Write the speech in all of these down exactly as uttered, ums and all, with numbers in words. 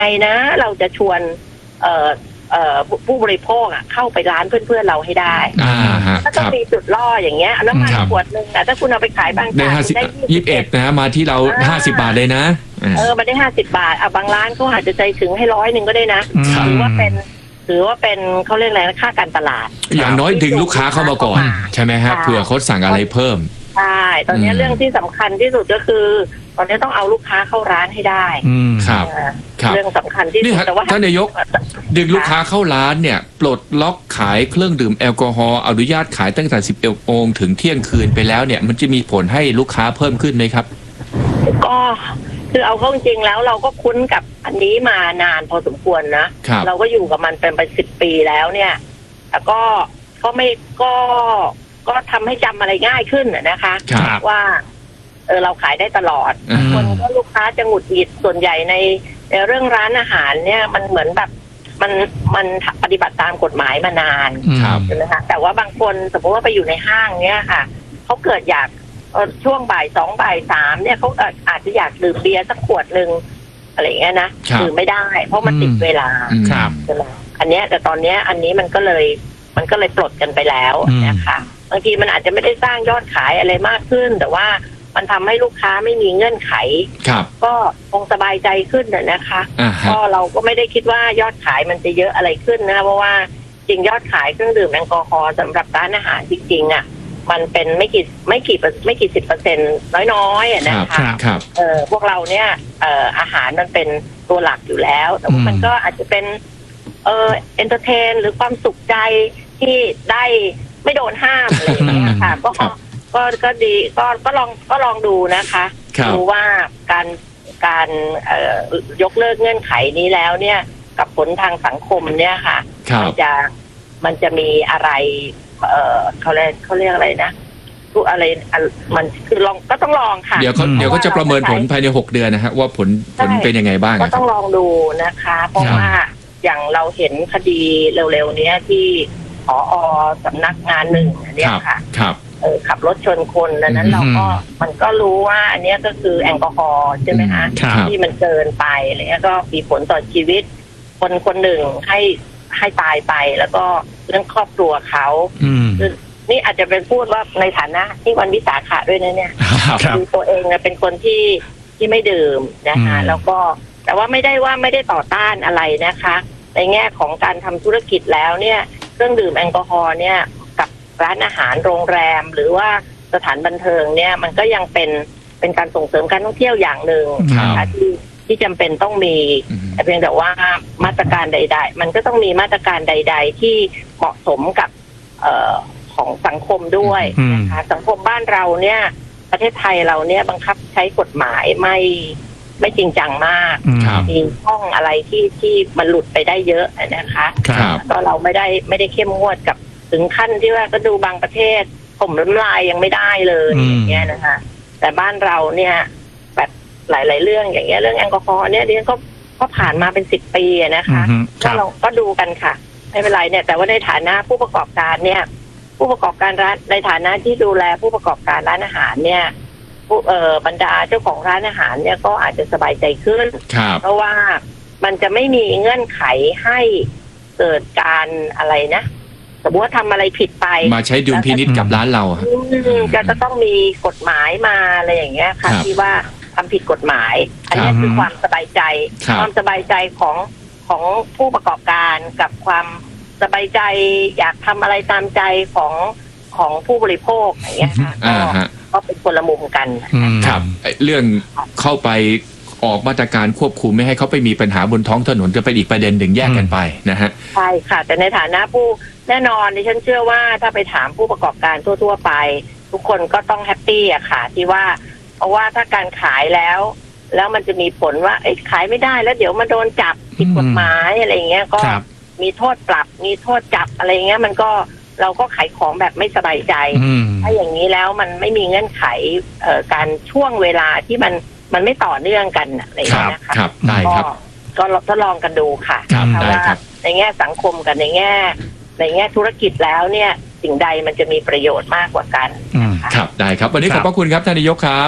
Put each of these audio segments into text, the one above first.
นะเราจะชวนเอ่อเอ่อผู้บริโภคอ่ะเข้าไปร้านเพื่อนๆเราให้ได้ก็ต้องมีจุดล่ออย่างเงี้ยน้ำมันขวดนึงแต่ถ้าคุณเอาไปขายบางได้ห้าสิบยี่สิบเอ็ดนะมาที่เราห้าสิบบาทเลยนะเออมาได้ห้าสิบบาทอ่ะบางร้านเขาอาจจะใจถึงให้ร้อยหนึ่งก็ได้นะถือว่าเป็นถือว่าเป็นเขาเรียกอะไรค่าการตลาดอย่างน้อยดึงลูกค้าเข้ามาก่อนใช่ไหมฮะเผื่อเขาสั่งอะไรเพิ่มใช่ตอนนี้เรื่องที่สำคัญที่สุดก็คือตอนนี้ต้องเอาลูกค้าเข้าร้านให้ได้ครับเรื่องสำคัญที่สุดแต่ว่าท่านนายกดึงลูกค้าเข้าร้านเนี่ยปลดล็อกขายเครื่องดื่มแอลกอฮอล์อนุญาตขายตั้งแต่สิบเอ็ดโมงถึงเที่ยงคืนไปแล้วเนี่ยมันจะมีผลให้ลูกค้าเพิ่มขึ้นไหมครับก็คือเอาเข้าจริงแล้วเราก็คุ้นกับอันนี้มานานพอสมควรนะเราก็อยู่กับมันเป็นไปสิบปีแล้วเนี่ยแต่ก็ก็ไม่ก็ก็ทำให้จำอะไรง่ายขึ้นนะคะว่าเออเราขายได้ตลอดคนก็ลูกค้าจะหงุดหงิดส่วนใหญ่ในในเรื่องร้านอาหารเนี่ยมันเหมือนแบบมันมันปฏิบัติตามกฎหมายมานานใช่ไหมคะแต่ว่าบางคนสมมติว่าไปอยู่ในห้างเนี่ยค่ะเขาเกิดอยากช่วงบ่ายสองบ่ายสามเนี่ยเขาอาจจะอยากดื่มเบียร์สักขวดหนึ่งอะไรเงี้ยนะดื่มไม่ได้เพราะมันติดเวลาใช่ไหมอันเนี้ยแต่ตอนเนี้ยอันนี้มันก็เลยมันก็เลยปลดกันไปแล้วนะคะบางทีมันอาจจะไม่ได้สร้างยอดขายอะไรมากขึ้นแต่ว่ามันทำให้ลูกค้าไม่มีเงื่อนไขก็คงสบายใจขึ้นนะคะก็เราก็ไม่ได้คิดว่ายอดขายมันจะเยอะอะไรขึ้นนะเพราะว่าจริงยอดขายเครื่องดื่มแอลกอฮอล์สำหรับร้านอาหารจริงๆอ่ะมันเป็นไม่กี่ไม่กี่ไม่กี่สิบเปอร์เซ็นต์น้อยๆนะคะเออพวกเราเนี่ยเอ่ออาหารมันเป็นตัวหลักอยู่แล้วแต่ว่ามันก็อาจจะเป็นเออเอนเตอร์เทนหรือความสุขใจที่ได้ไม่โดนห้ามอะไรอย่างเงี้ยค่ะก็ก็ก็ดีก็ก็ลองก็ลองดูนะคะดูว่าการการเอ่อยกเลิกเงื่อนไขนี้แล้วเนี่ยกับผลทางสังคมเนี่ยค่ะมันจะมันจะมีอะไรเอ่อเขาเรียกเขาเรียกอะไรนะทุกอะไรมันคือลองก็ต้องลองค่ะเดี๋ยวเขาเดี๋ยวก็จะประเมินผลภายในหกเดือนนะฮะว่าผลผลเป็นยังไงบ้างก็ต้องลองดูนะคะเพราะว่าอย่างเราเห็นคดีเร็วๆนี้ที่ผอ.สำนักงานหนึ่งเนี่ยค่ะเออขับรถชนคนดังนั้นเราก็มันก็รู้ว่าอันนี้ก็คือแอลกอฮอล์ใช่ไหมคะที่มันเกินไปอะไรเงี้ยก็มีผลต่อชีวิตคนคนหนึ่งให้ให้ตายไปแล้วก็เรื่องครอบครัวเขานี่อาจจะเป็นพูดว่าในฐานะที่วันวิสาขะด้วยนะเนี่ยคือตัวเองเป็นคนที่ที่ไม่ดื่มนะคะแล้วก็แต่ว่าไม่ได้ว่าไม่ได้ต่อต้านอะไรนะคะในแง่ของการทำธุรกิจแล้วเนี่ยเครื่องดื่มแอลกอฮอล์เนี่ยกับร้านอาหารโรงแรมหรือว่าสถานบันเทิงเนี่ยมันก็ยังเป็นเป็นการส่งเสริมการท่องเที่ยวอย่างหนึ่งนะคะที่ที่จำเป็นต้องมีแต่เพียงแต่ว่ามาตรการใดๆมันก็ต้องมีมาตรการใดๆที่เหมาะสมกับเอ่อของสังคมด้วยนะคะสังคมบ้านเราเนี่ยประเทศไทยเราเนี่ยบังคับใช้กฎหมายไม่ไม่จริงจังมากมีช่องอะไรที่ที่มันหลุดไปได้เยอะนะคะก็เราไม่ได้ไม่ได้เข้มงวดกับถึงขั้นที่ว่าก็ดูบางประเทศผมน้ำลายยังไม่ได้เลยอย่างเงี้ยนะคะแต่บ้านเราเนี่ยแบบหลายๆเรื่องอย่างเงี้ยเรื่องแอลกอฮอล์เนี่ยดิฉันก็ก็ผ่านมาเป็นสิบปีนะคะก็เราก็ดูกันค่ะไม่เป็นไรเนี่ยแต่ว่าในฐานะผู้ประกอบการเนี่ยผู้ประกอบการร้านในฐานะที่ดูแลผู้ประกอบการร้านอาหารเนี่ยผู้เอ่อบรรดาเจ้าของร้านอาหารเนี่ยก็อาจจะสบายใจขึ้นเพราะว่ามันจะไม่มีเงื่อนไขให้เกิดการอะไรนะสมมติว่าทำอะไรผิดไปมาใช้ดุลพินิจกับร้านเราจะจะต้องมีกฎหมายมาอะไรอย่างเงี้ยค่ะที่ว่าทำผิดกฎหมายอันนี้คือความสบายใจความสบายใจของของผู้ประกอบการกับความสบายใจอยากทำอะไรตามใจของของผู้บริโภคอย่างเงี้ยค่ะก็เป็นคนละมุมกันครับเรื่องเข้าไปออกมาตรการควบคุมไม่ให้เขาไปมีปัญหาบนท้องถนนจะเป็นอีกประเด็นหนึ่งแยกกันไปนะฮะใช่ค่ะแต่ในฐานะผู้แน่นอนดิฉันเชื่อว่าถ้าไปถามผู้ประกอบการทั่วๆไปทุกคนก็ต้องแฮปปี้อะค่ะที่ว่าเพราะว่าถ้าการขายแล้วแล้วมันจะมีผลว่าขายไม่ได้แล้วเดี๋ยวมาโดนจับผิดกฎหมายอะไรเงี้ยก็มีโทษปรับมีโทษจับอะไรเงี้ยมันก็เราก็ขายของแบบไม่สบายใจถ้าอย่างนี้แล้วมันไม่มีเงื่อนไขเอ่อการช่วงเวลาที่มันมันไม่ต่อเนื่องกันอะไรอย่างเงี้ยนะคะก็ก็ทดลองกันดูค่ะเพราะว่าในแง่สังคมกับในแง่ในแง่ธุรกิจแล้วเนี่ยสิ่งใดมันจะมีประโยชน์มากกว่ากันครับได้ครับวันนี้ขอบพระคุณครับท่านนายกครับ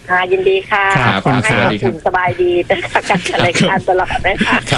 ค่ะยินดีค่ะครับขอให้สวัสดีครับคุณสบายดีนะคะการจัดรายการตลอดนะคะ